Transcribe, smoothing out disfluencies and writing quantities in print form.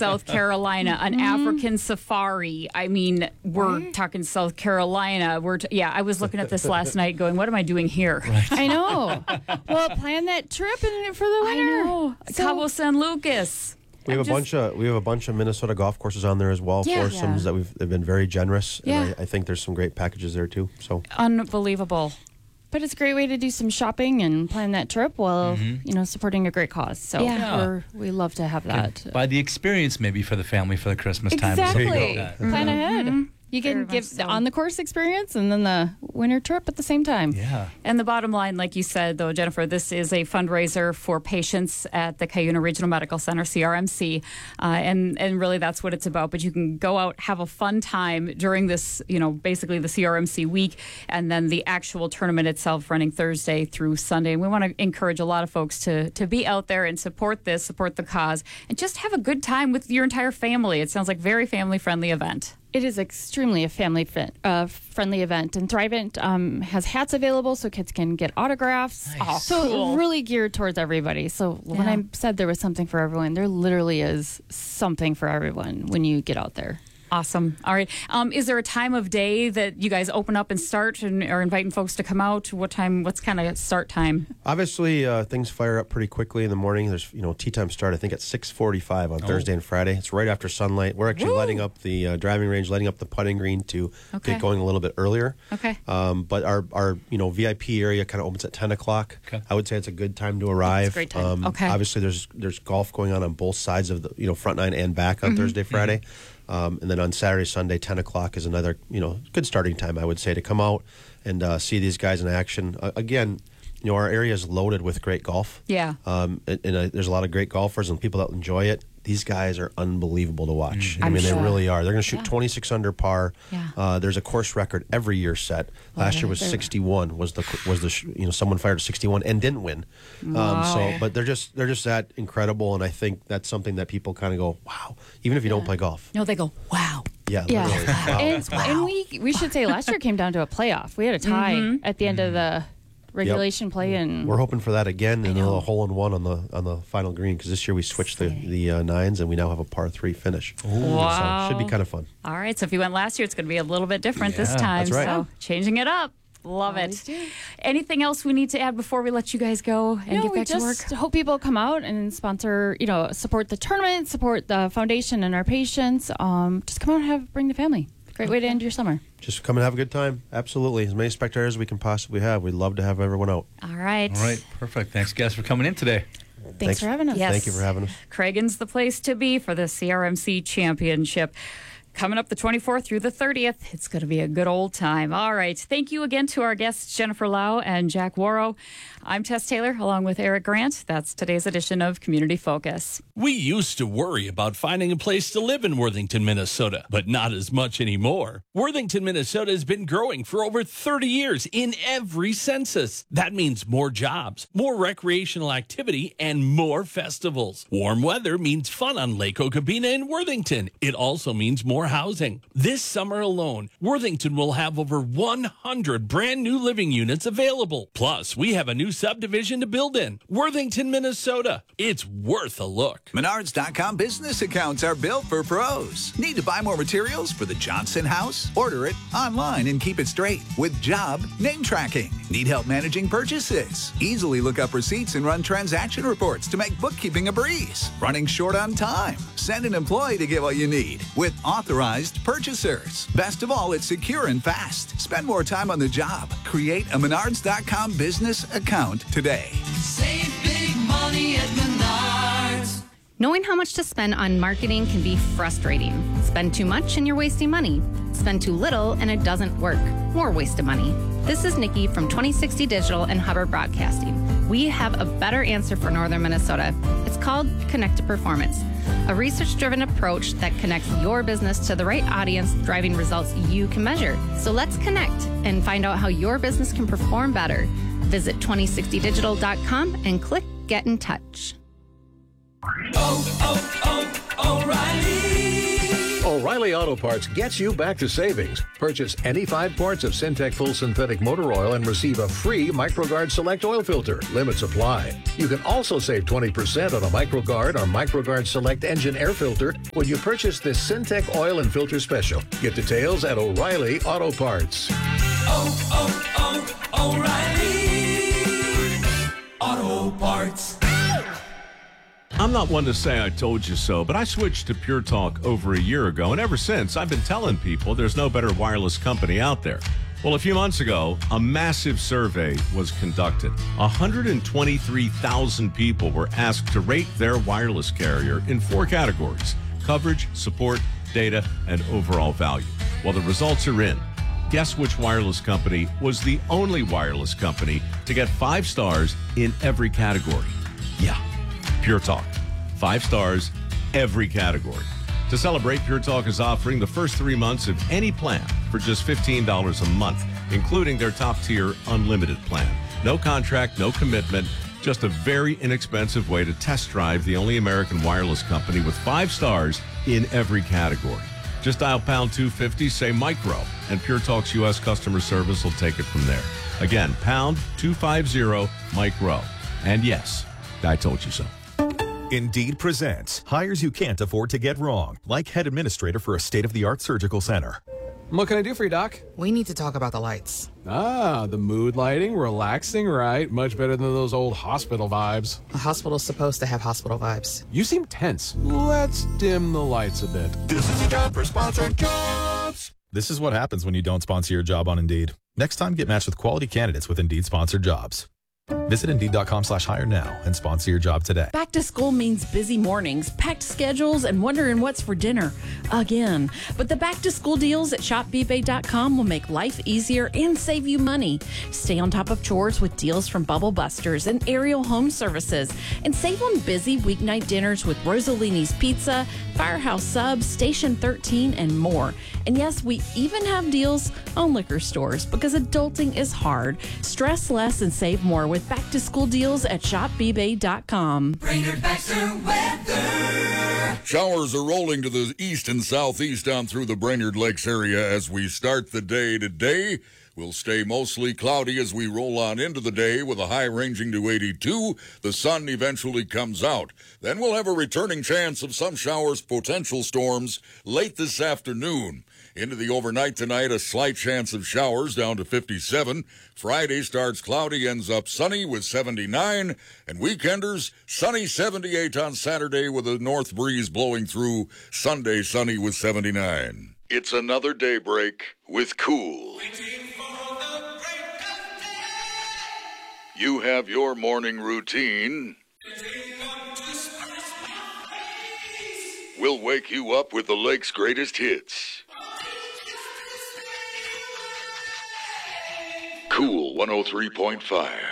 South Carolina, an African safari. I mean, we're talking South Carolina. I was looking at this last night going, what am I doing here? Right. I know. Well, plan that trip for the winter. I know. Cabo San Lucas. We have a bunch of Minnesota golf courses on there as well. Foursomes that they've been very generous. Yeah. And I think there's some great packages there too. So unbelievable. But it's a great way to do some shopping and plan that trip while supporting a great cause. So we love to have that. Buy the experience maybe for the family for the Christmas time. Exactly. Or something like that. Plan ahead. You can give the on-the-course experience and then the winter trip at the same time. Yeah. And the bottom line, like you said, though, Jennifer, this is a fundraiser for patients at the Cuyuna Regional Medical Center, CRMC, and really that's what it's about. But you can go out, have a fun time during this, basically the CRMC week, and then the actual tournament itself running Thursday through Sunday. And we want to encourage a lot of folks to be out there and support the cause, and just have a good time with your entire family. It sounds like a very family-friendly event. It is extremely a family-friendly event, and Thrivent has hats available so kids can get autographs. Nice. So cool. Really geared towards everybody. So when I said there was something for everyone, there literally is something for everyone when you get out there. Awesome. All right. Is there a time of day that you guys open up and start and are inviting folks to come out? What time? What's kind of start time? Obviously, things fire up pretty quickly in the morning. There's, tee time start, I think, at 6:45 on Thursday and Friday. It's right after sunlight. We're actually lighting up the driving range, lighting up the putting green to get going a little bit earlier. Okay. But our VIP area kind of opens at 10 o'clock. Okay. I would say it's a good time to arrive. It's a great time. Obviously, there's golf going on both sides of the front nine and back on Thursday, Friday. And then on Saturday, Sunday, 10 o'clock is another, good starting time, I would say, to come out and see these guys in action. Again, our area is loaded with great golf. Yeah. And there's a lot of great golfers and people that enjoy it. These guys are unbelievable to watch. I'm they sure. really are. They're going to shoot 26 under par. Yeah. There's a course record every year set. Last year was 61. Someone fired 61 and didn't win. Wow. But they're just that incredible, and I think that's something that people kind of go, wow, even if you don't play golf. No, they go, wow. Yeah. Literally. Wow. And we should say last year came down to a playoff. We had a tie at the end of the regulation play, and we're hoping for that again, and a little hole-in-one on the final green, because this year we switched the nines, and we now have a par 3 finish. Wow. So should be kind of fun. All right, so if you went last year, it's going to be a little bit different this time. That's right. So changing it up. Love it. Anything else we need to add before we let you guys go and get back to work? We just hope people come out and sponsor, support the tournament, support the foundation and our patients. Just come out and bring the family. Great way to end your summer. Just come and have a good time. Absolutely. As many spectators as we can possibly have. We'd love to have everyone out. All right. All right. Perfect. Thanks, guys, for coming in today. Thanks for having us. Yes. Thank you for having us. Cragun's the place to be for the CRMC Championship. Coming up the 24th through the 30th. It's going to be a good old time. All right. Thank you again to our guests, Jennifer Lau and Jack Warrow. I'm Tess Taylor, along with Eric Grant. That's today's edition of Community Focus. We used to worry about finding a place to live in Worthington, Minnesota, but not as much anymore. Worthington, Minnesota has been growing for over 30 years in every census. That means more jobs, more recreational activity, and more festivals. Warm weather means fun on Lake Okabena in Worthington. It also means more housing. This summer alone, Worthington will have over 100 brand new living units available. Plus, we have a new subdivision to build in. Worthington, Minnesota. It's worth a look. Menards.com business accounts are built for pros. Need to buy more materials for the Johnson house? Order it online and keep it straight with job name tracking. Need help managing purchases? Easily look up receipts and run transaction reports to make bookkeeping a breeze. Running short on time? Send an employee to get what you need with authorized purchasers. Best of all, it's secure and fast. Spend more time on the job. Create a Menards.com business account today. Save big money at Menards. Knowing how much to spend on marketing can be frustrating. Spend too much and you're wasting money. Spend too little and it doesn't work. More waste of money. This is Nikki from 2060 Digital and Hubbard Broadcasting. We have a better answer for Northern Minnesota. It's called Connected Performance, a research-driven approach that connects your business to the right audience, driving results you can measure. So let's connect and find out how your business can perform better. Visit 2060digital.com and click Get in Touch. O'Reilly. O'Reilly Auto Parts gets you back to savings. Purchase any 5 quarts of Syntec Full Synthetic Motor Oil and receive a free MicroGuard Select Oil Filter. Limits apply. You can also save 20% on a MicroGuard or MicroGuard Select Engine Air Filter when you purchase this Syntec Oil and Filter Special. Get details at O'Reilly Auto Parts. O'Reilly Auto Parts. I'm not one to say I told you so, but I switched to Pure Talk over a year ago, and ever since, I've been telling people there's no better wireless company out there. Well, a few months ago, a massive survey was conducted. 123,000 people were asked to rate their wireless carrier in 4 categories: coverage, support, data, and overall value. Well, the results are in. Guess which wireless company was the only wireless company to get 5 stars in every category? Yeah, Pure Talk. 5 stars, every category. To celebrate, Pure Talk is offering the first 3 months of any plan for just $15 a month, including their top-tier unlimited plan. No contract, no commitment, just a very inexpensive way to test drive the only American wireless company with 5 stars in every category. Just dial pound 250, say micro, and Pure Talk's U.S. customer service will take it from there. Again, pound 250 micro. And yes, I told you so. Indeed presents hires you can't afford to get wrong, like head administrator for a state-of-the-art surgical center. What can I do for you, Doc? We need to talk about the lights. Ah, the mood lighting, relaxing, right? Much better than those old hospital vibes. A hospital's supposed to have hospital vibes. You seem tense. Let's dim the lights a bit. This is a job for sponsored jobs. This is what happens when you don't sponsor your job on Indeed. Next time, get matched with quality candidates with Indeed sponsored jobs. Visit Indeed.com/hire now and sponsor your job today. Back to school means busy mornings, packed schedules, and wondering what's for dinner again. But the back to school deals at ShopBeeBay.com will make life easier and save you money. Stay on top of chores with deals from Bubble Busters and Ariel Home Services, and save on busy weeknight dinners with Rosalini's Pizza, Firehouse Subs, Station 13, and more. And yes, we even have deals on liquor stores because adulting is hard. Stress less and save more with back-to-school deals at ShopBeeBay.com. Brainerd Baxter weather. Showers are rolling to the east and southeast down through the Brainerd Lakes area as we start the day today. We'll stay mostly cloudy as we roll on into the day with a high ranging to 82. The sun eventually comes out. Then we'll have a returning chance of some showers, potential storms late this afternoon. Into the overnight tonight, a slight chance of showers down to 57. Friday starts cloudy, ends up sunny with 79. And weekenders, sunny 78 on Saturday with a north breeze blowing through. Sunday, sunny with 79. It's another daybreak with Cool. You have your morning routine. We'll wake you up with the lake's greatest hits. Cool 103.5.